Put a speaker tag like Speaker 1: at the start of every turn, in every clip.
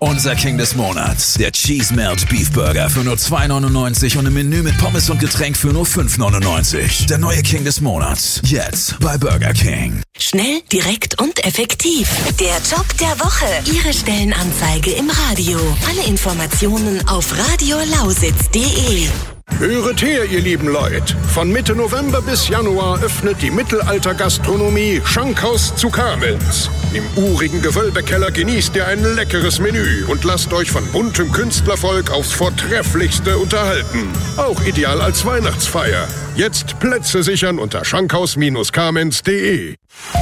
Speaker 1: Unser King des Monats, der Cheese Melt Beef Burger für nur $2,99 und im Menü mit Pommes und Getränk für nur $5,99. Der neue King des Monats, jetzt bei Burger King.
Speaker 2: Schnell, direkt und effektiv. Der Job der Woche. Ihre Stellenanzeige im Radio. Alle Informationen auf radiolausitz.de.
Speaker 3: Höret her, ihr lieben Leute. Von Mitte November bis Januar öffnet die Mittelalter-Gastronomie Schankhaus zu Kamenz. Im urigen Gewölbekeller genießt ihr ein leckeres Menü und lasst euch von buntem Künstlervolk aufs Vortrefflichste unterhalten. Auch ideal als Weihnachtsfeier. Jetzt Plätze sichern unter schankhaus-kamenz.de.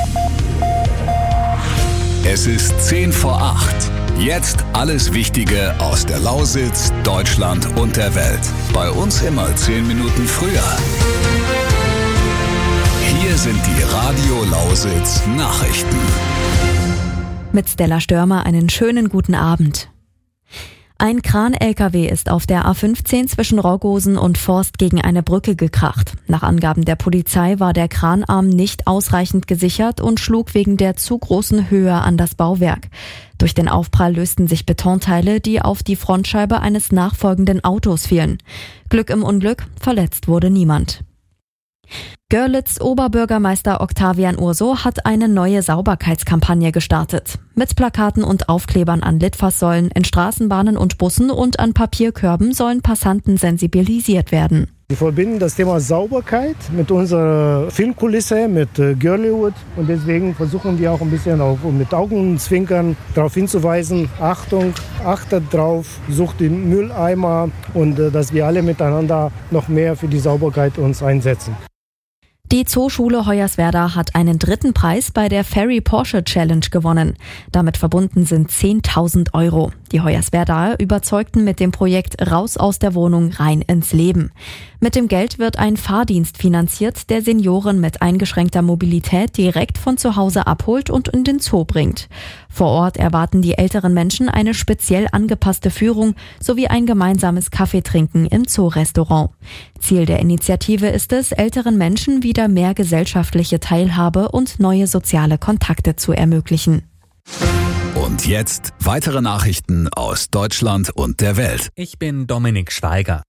Speaker 1: Es ist 10 vor 8. Jetzt alles Wichtige aus der Lausitz, Deutschland und der Welt. Bei uns immer 10 Minuten früher. Hier sind die Radio Lausitz Nachrichten.
Speaker 4: Mit Stella Störmer einen schönen guten Abend. Ein Kran-LKW ist auf der A15 zwischen Roggosen und Forst gegen eine Brücke gekracht. Nach Angaben der Polizei war der Kranarm nicht ausreichend gesichert und schlug wegen der zu großen Höhe an das Bauwerk. Durch den Aufprall lösten sich Betonteile, die auf die Frontscheibe eines nachfolgenden Autos fielen. Glück im Unglück, verletzt wurde niemand. Görlitz Oberbürgermeister Octavian Urso hat eine neue Sauberkeitskampagne gestartet. Mit Plakaten und Aufklebern an Litfaßsäulen, in Straßenbahnen und Bussen und an Papierkörben sollen Passanten sensibilisiert werden.
Speaker 5: Wir verbinden das Thema Sauberkeit mit unserer Filmkulisse, mit Girlywood. Und deswegen versuchen wir auch ein bisschen mit Augenzwinkern darauf hinzuweisen, Achtung, achtet drauf, sucht den Mülleimer und dass wir alle miteinander noch mehr für die Sauberkeit uns einsetzen.
Speaker 4: Die Zooschule Hoyerswerda hat einen 3. Preis bei der Ferry Porsche Challenge gewonnen. Damit verbunden sind 10.000 €. Die Hoyerswerdaer überzeugten mit dem Projekt Raus aus der Wohnung, rein ins Leben. Mit dem Geld wird ein Fahrdienst finanziert, der Senioren mit eingeschränkter Mobilität direkt von zu Hause abholt und in den Zoo bringt. Vor Ort erwarten die älteren Menschen eine speziell angepasste Führung sowie ein gemeinsames Kaffeetrinken im Zoo-Restaurant. Ziel der Initiative ist es, älteren Menschen wieder mehr gesellschaftliche Teilhabe und neue soziale Kontakte zu ermöglichen.
Speaker 1: Und jetzt weitere Nachrichten aus Deutschland und der Welt.
Speaker 6: Ich bin Dominik Schweiger.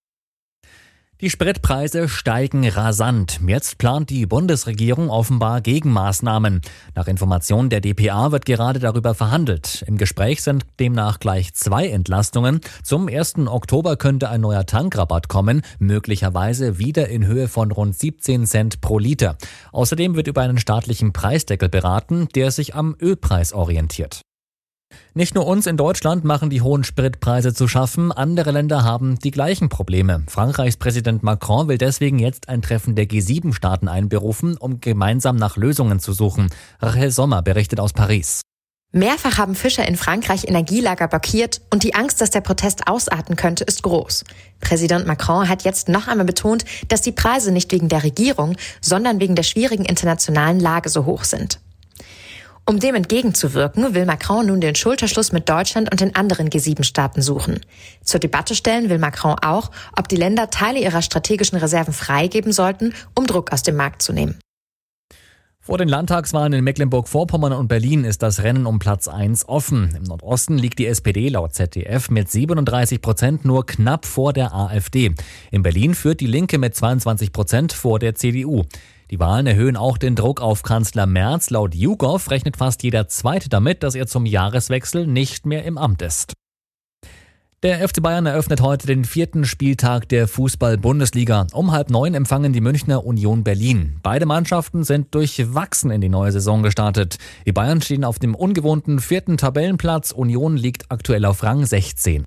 Speaker 6: Die Spritpreise steigen rasant. Jetzt plant die Bundesregierung offenbar Gegenmaßnahmen. Nach Informationen der dpa wird gerade darüber verhandelt. Im Gespräch sind demnach gleich 2 Entlastungen. Zum 1. Oktober könnte ein neuer Tankrabatt kommen, möglicherweise wieder in Höhe von rund 17 Cent pro Liter. Außerdem wird über einen staatlichen Preisdeckel beraten, der sich am Ölpreis orientiert. Nicht nur uns in Deutschland machen die hohen Spritpreise zu schaffen, andere Länder haben die gleichen Probleme. Frankreichs Präsident Macron will deswegen jetzt ein Treffen der G7-Staaten einberufen, um gemeinsam nach Lösungen zu suchen. Rachel Sommer berichtet aus Paris.
Speaker 7: Mehrfach haben Fischer in Frankreich Energielager blockiert und die Angst, dass der Protest ausarten könnte, ist groß. Präsident Macron hat jetzt noch einmal betont, dass die Preise nicht wegen der Regierung, sondern wegen der schwierigen internationalen Lage so hoch sind. Um dem entgegenzuwirken, will Macron nun den Schulterschluss mit Deutschland und den anderen G7-Staaten suchen. Zur Debatte stellen will Macron auch, ob die Länder Teile ihrer strategischen Reserven freigeben sollten, um Druck aus dem Markt zu nehmen.
Speaker 6: Vor den Landtagswahlen in Mecklenburg-Vorpommern und Berlin ist das Rennen um Platz 1 offen. Im Nordosten liegt die SPD laut ZDF mit 37% nur knapp vor der AfD. In Berlin führt die Linke mit 22% vor der CDU. Die Wahlen erhöhen auch den Druck auf Kanzler Merz. Laut YouGov rechnet fast jeder Zweite damit, dass er zum Jahreswechsel nicht mehr im Amt ist. Der FC Bayern eröffnet heute den 4. Spieltag der Fußball-Bundesliga. Um 8:30 empfangen die Münchner Union Berlin. Beide Mannschaften sind durchwachsen in die neue Saison gestartet. Die Bayern stehen auf dem ungewohnten 4. Tabellenplatz. Union liegt aktuell auf Rang 16.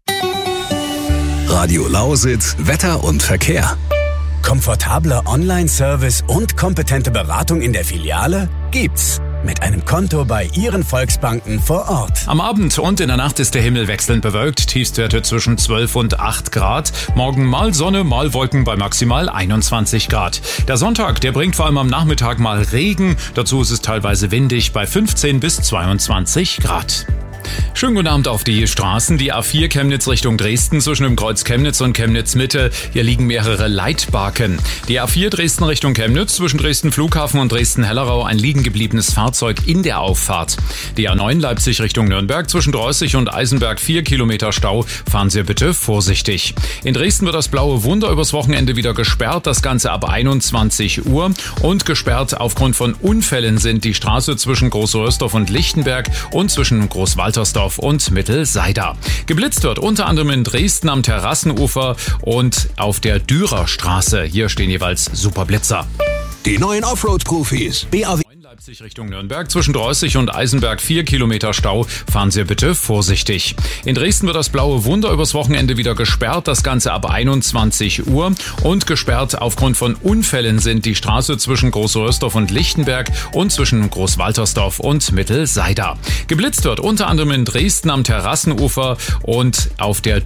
Speaker 1: Radio Lausitz, Wetter und Verkehr.
Speaker 8: Komfortabler Online-Service und kompetente Beratung in der Filiale? Gibt's. Mit einem Konto bei Ihren Volksbanken vor Ort.
Speaker 9: Am Abend und in der Nacht ist der Himmel wechselnd bewölkt. Tiefstwerte zwischen 12 und 8 Grad. Morgen mal Sonne, mal Wolken bei maximal 21 Grad. Der Sonntag, der bringt vor allem am Nachmittag mal Regen. Dazu ist es teilweise windig bei 15 bis 22 Grad. Schönen guten Abend auf die Straßen. Die A4 Chemnitz Richtung Dresden zwischen dem Kreuz Chemnitz und Chemnitz Mitte. Hier liegen mehrere Leitbarken. Die A4 Dresden Richtung Chemnitz zwischen Dresden Flughafen und Dresden-Hellerau ein liegen gebliebenes Fahrzeug in der Auffahrt. Die A9 Leipzig Richtung Nürnberg zwischen Dreußig und Eisenberg 4 Kilometer Stau. Fahren Sie bitte vorsichtig. In Dresden wird das Blaue Wunder übers Wochenende wieder gesperrt. Das Ganze ab 21 Uhr. Und gesperrt aufgrund von Unfällen sind die Straße zwischen Großröhrsdorf und Lichtenberg und zwischen Großwaltersdorf und Mittelseida. Geblitzt wird unter anderem in Dresden am Terrassenufer und auf der Dürerstraße. Hier stehen jeweils Superblitzer.
Speaker 1: Die neuen Offroad-Profis. BAW
Speaker 9: Leipzig Richtung Nürnberg zwischen Dreußig und Eisenberg 4 Kilometer Stau. Fahren Sie bitte vorsichtig. In Dresden wird das Blaue Wunder übers Wochenende wieder gesperrt. Das Ganze ab 21 Uhr. Und gesperrt aufgrund von Unfällen sind die Straße zwischen Großröhrsdorf und Lichtenberg und zwischen Großwaltersdorf und Mittelseida. Geblitzt wird unter anderem in Dresden am Terrassenufer und auf der